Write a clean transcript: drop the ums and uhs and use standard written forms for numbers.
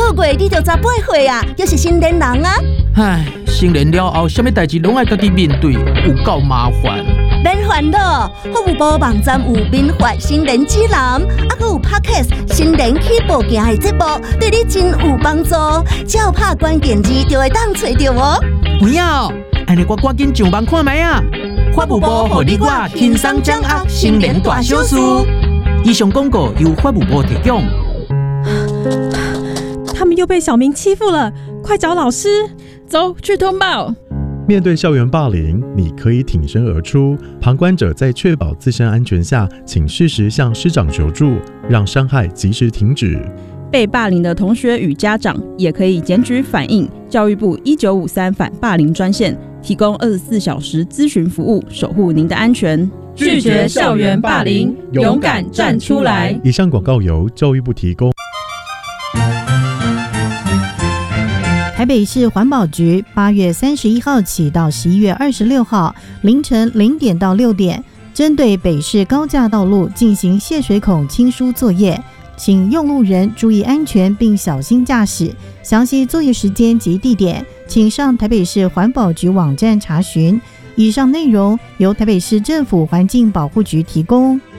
个月你就18岁啊，又是成年人啊。 唉，成年了后，什么代志拢爱家己面对，有够麻烦。 免烦恼，服务部网站有民法新人指南，还有 Podcast 新人起步行的节目，对你真有帮助。只要拍关键字就会当找到哦。 有影哦，安尼我赶紧上网看卖啊！法务部互你我轻松掌握新年大小事。以上广告由法务部提供。 他们又被小明欺负了，快找老师！ 走去通报。 面对校园霸凌，你可以挺身而出。旁观者在确保自身安全下，请适时向师长求助，让伤害及时停止。 被霸凌的同学与家长也可以检举反映教育部1953反霸凌专线，提供24小时咨询服务，守护您的安全。 拒绝校园霸凌，勇敢站出来。 以上广告由教育部提供。 台北市环保局8月31号起到11月26号凌晨0点到6点，针对北市高架道路进行泄水孔清疏作业，请用路人注意安全并小心驾驶。详细作业时间及地点，请上台北市环保局网站查询。以上内容由台北市政府环境保护局提供。